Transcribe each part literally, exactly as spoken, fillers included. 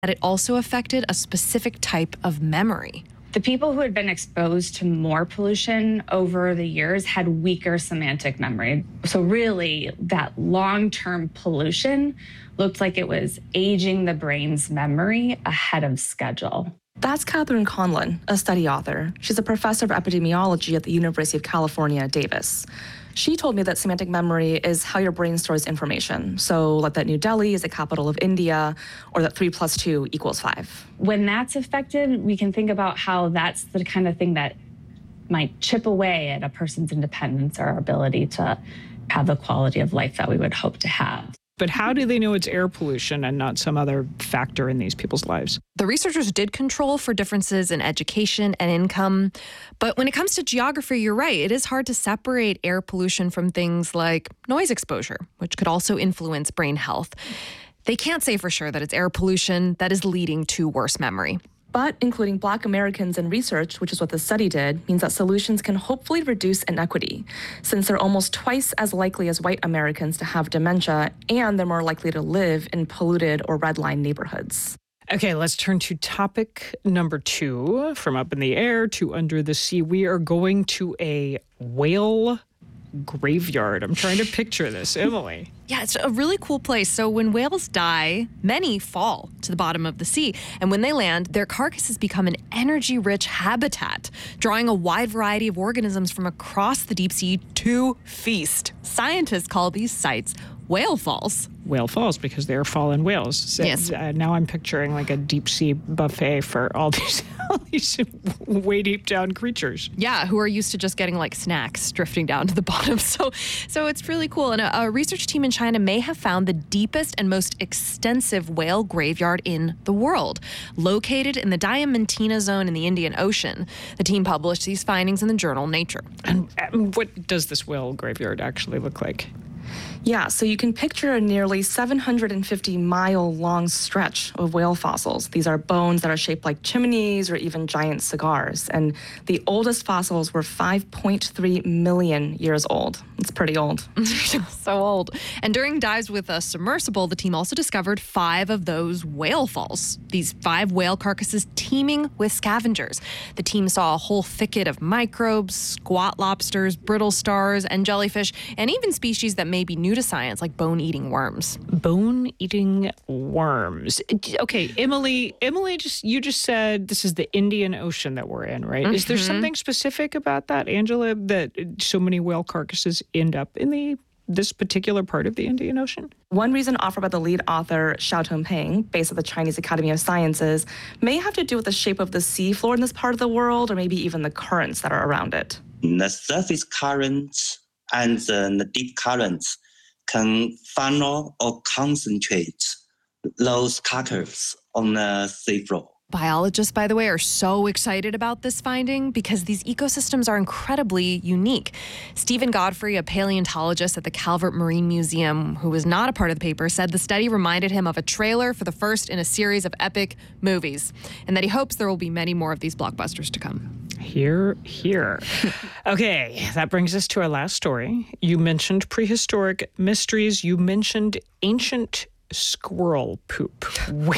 that it also affected a specific type of memory. The people who had been exposed to more pollution over the years had weaker semantic memory. So really, that long-term pollution looked like it was aging the brain's memory ahead of schedule. That's Catherine Conlon, a study author. She's a professor of epidemiology at the University of California, Davis. She told me that semantic memory is how your brain stores information. So like that New Delhi is the capital of India, or that three plus two equals five. When that's affected, we can think about how that's the kind of thing that might chip away at a person's independence or our ability to have the quality of life that we would hope to have. But how do they know it's air pollution and not some other factor in these people's lives? The researchers did control for differences in education and income. But when it comes to geography, you're right. It is hard to separate air pollution from things like noise exposure, which could also influence brain health. They can't say for sure that it's air pollution that is leading to worse memory. But including Black Americans in research, which is what the study did, means that solutions can hopefully reduce inequity, since they're almost twice as likely as white Americans to have dementia, and they're more likely to live in polluted or red line neighborhoods. Okay, let's turn to topic number two. From up in the air to under the sea, we are going to a whale graveyard. I'm trying to picture this. Emily. Yeah, it's a really cool place. So when whales die, many fall to the bottom of the sea. And when they land, their carcasses become an energy-rich habitat, drawing a wide variety of organisms from across the deep sea to feast. Scientists call these sites whale falls. Whale falls because they're fallen whales. So, yes. Uh, now I'm picturing like a deep sea buffet for all these, all these way deep down creatures. Yeah, who are used to just getting like snacks drifting down to the bottom. So, so it's really cool. And a, a research team in China may have found the deepest and most extensive whale graveyard in the world, located in the Diamantina Zone in the Indian Ocean. The team published these findings in the journal Nature. And um, what does this whale graveyard actually look like? Yeah, so you can picture a nearly seven hundred fifty mile long stretch of whale fossils. These are bones that are shaped like chimneys or even giant cigars. And the oldest fossils were five point three million years old. It's pretty old. So old. And during dives with a submersible, the team also discovered five of those whale falls. These five whale carcasses teeming with scavengers. The team saw a whole thicket of microbes, squat lobsters, brittle stars, and jellyfish, and even species that may be new to science, like bone-eating worms. Bone-eating worms. Okay, Emily, Emily, just you just said this is the Indian Ocean that we're in, right? Mm-hmm. Is there something specific about that, Angela, that so many whale carcasses end up in the this particular part of the Indian Ocean? One reason offered by the lead author, Xiaotong Peng, based at the Chinese Academy of Sciences, may have to do with the shape of the seafloor in this part of the world, or maybe even the currents that are around it. The surface currents and the deep currents can funnel or concentrate those carcasses on the seafloor. Biologists, by the way, are so excited about this finding because these ecosystems are incredibly unique. Stephen Godfrey, a paleontologist at the Calvert Marine Museum, who was not a part of the paper, said the study reminded him of a trailer for the first in a series of epic movies, and that he hopes there will be many more of these blockbusters to come. Here, here. Okay, that brings us to our last story. You mentioned prehistoric mysteries. You mentioned ancient squirrel poop. Where,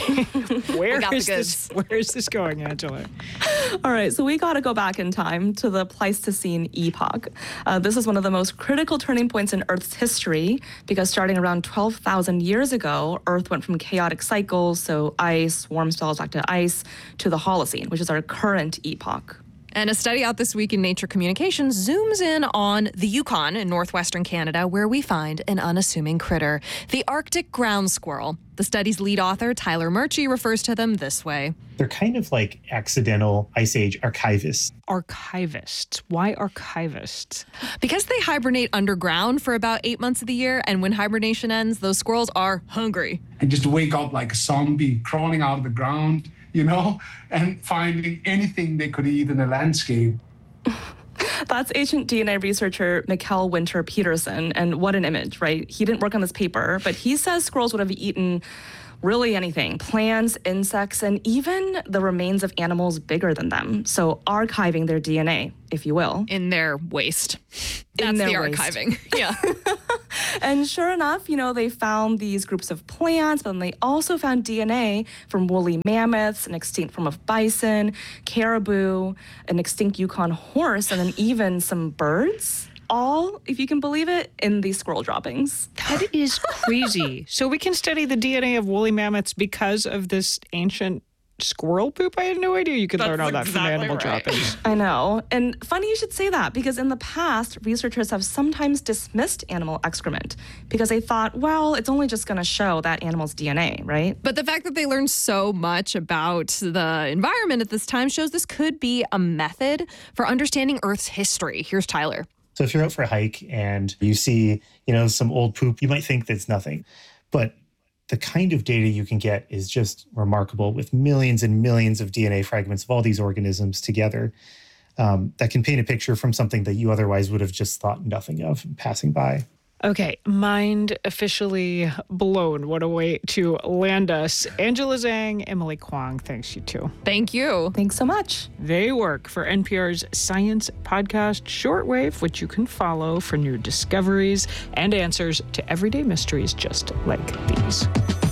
where is this? Where is this going, Angela? All right, so we got to go back in time to the Pleistocene epoch. Uh, this is one of the most critical turning points in Earth's history because starting around twelve thousand years ago, Earth went from chaotic cycles, so ice, warm spells back to ice, to the Holocene, which is our current epoch. And a study out this week in Nature Communications zooms in on the Yukon in northwestern Canada, where we find an unassuming critter, the Arctic ground squirrel. The study's lead author, Tyler Murchie, refers to them this way. They're kind of like accidental Ice Age archivists. Archivists. Why archivists? Because they hibernate underground for about eight months of the year, and when hibernation ends, those squirrels are hungry. And just wake up like a zombie, crawling out of the ground, you know, and finding anything they could eat in the landscape. That's ancient D N A researcher Mikkel Winter Peterson, and what an image, right? He didn't work on this paper, but he says squirrels would have eaten Really anything, plants, insects, and even the remains of animals bigger than them. So archiving their D N A, if you will. In their waste. That's In their the waste. archiving. Yeah. And sure enough, you know, they found these groups of plants, but then they also found D N A from woolly mammoths, an extinct form of bison, caribou, an extinct Yukon horse, and then even some birds. All, if you can believe it, in these squirrel droppings. That is crazy. So we can study the D N A of woolly mammoths because of this ancient squirrel poop? I had no idea you could That's learn all that exactly from animal right. droppings. I know. And funny you should say that, because in the past, researchers have sometimes dismissed animal excrement because they thought, well, it's only just going to show that animal's D N A, right? But the fact that they learned so much about the environment at this time shows this could be a method for understanding Earth's history. Here's Tyler. So if you're out for a hike and you see, you know, some old poop, you might think that's nothing. But the kind of data you can get is just remarkable, with millions and millions of D N A fragments of all these organisms together um, that can paint a picture from something that you otherwise would have just thought nothing of passing by. Okay, mind officially blown. What a way to land us. Angela Zhang, Emily Kwong, thanks you too. Thank you. Thanks so much. They work for N P R's science podcast Shortwave, which you can follow for new discoveries and answers to everyday mysteries just like these.